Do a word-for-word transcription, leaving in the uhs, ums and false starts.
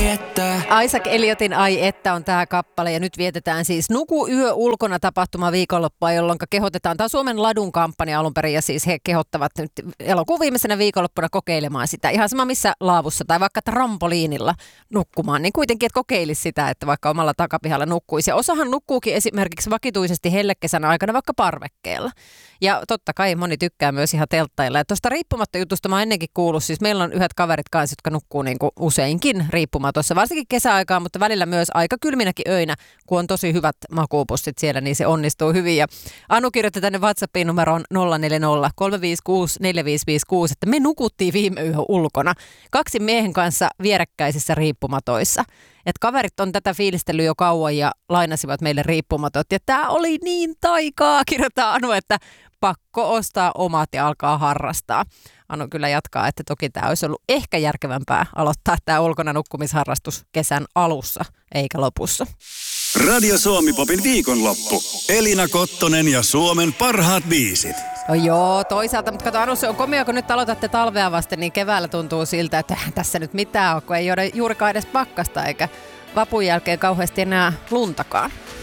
ai että. Isaac Elliotin Ai että on tämä kappale ja nyt vietetään siis Nuku yö ulkona -tapahtuma viikonloppua, jolloin kehotetaan, tämä on Suomen Ladun kampanja alun perin ja siis he kehottavat nyt elokuun viimeisenä viikonloppuna kokeilemaan sitä. Ihan sama missä laavussa tai vaikka trampoliinilla nukkumaan, niin kuitenkin, että kokeilisi sitä, että vaikka omalla takapihalla nukkuisi. Ja osahan nukkuukin esimerkiksi vakituisesti hellekesän aikana vaikka parvekkeella. Ja totta kai moni tykkää myös ihan telttailla. Ja tuosta riippumatta jutusta mä oon ennenkin kuullut, siis meillä on yhdet kaverit kanssa, jotka nukkuu niin kuin useinkin riippumatossa, varsinkin kesäaikaan, mutta välillä myös aika kylminäkin öinä, kun on tosi hyvät makuupussit siellä, niin se onnistuu hyvin. Ja Anu kirjoitti tänne WhatsAppiin numeroon nolla neljä nolla kolme viisi kuusi neljä viisi viisi kuusi, että me nukuttiin viime yön ulkona kaksi miehen kanssa vierekkäisissä riippumatoissa. Että kaverit on tätä fiilistellyt jo kauan ja lainasivat meille riippumatot. Ja tämä oli niin taikaa, kirjoittaa Anu, että pakko ostaa omat ja alkaa harrastaa. Anu kyllä jatkaa, että toki tämä olisi ollut ehkä järkevämpää aloittaa tämä ulkona nukkumisharrastus kesän alussa eikä lopussa. Radio Suomi-popin viikonloppu. Elina Kottonen ja Suomen parhaat biisit. No joo, toisaalta, mutta kato Anu, se on komea, kun nyt aloitatte talvea vasten, niin keväällä tuntuu siltä, että tässä nyt mitään on, kun ei ole juurikaan edes pakkasta eikä vapun jälkeen kauheasti enää luntakaan.